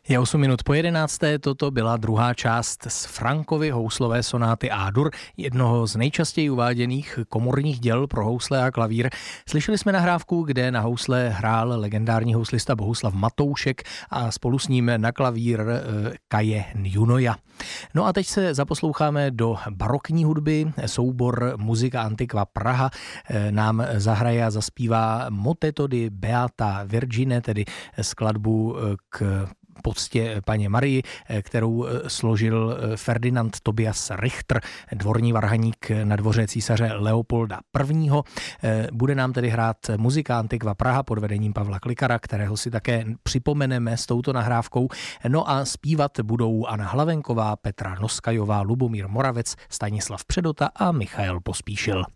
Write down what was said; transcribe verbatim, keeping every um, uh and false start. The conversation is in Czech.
Je osm minut po jedenácté, toto byla druhá část z Frankovy houslové sonáty A-dur, jednoho z nejčastěji uváděných komorních děl pro housle a klavír. Slyšeli jsme nahrávku, kde na housle hrál legendární houslista Bohuslav Matoušek a spolu s ním na klavír Kaje Njunoja. No a teď se zaposloucháme do barokní hudby. Soubor Muzika Antiqua Praha nám zahraje a zaspívá Moteto di Beata Vergine, tedy skladbu k poctě paně Marii, kterou složil Ferdinand Tobias Richter, dvorní varhaník na dvoře císaře Leopolda prvního. Bude nám tedy hrát Muzika Antiqua Praha pod vedením Pavla Klikara, kterého si také připomeneme s touto nahrávkou. No a zpívat budou Anna Hlavenková, Petra Noskajová, Lubomír Moravec, Stanislav Předota a Michael Pospíšil.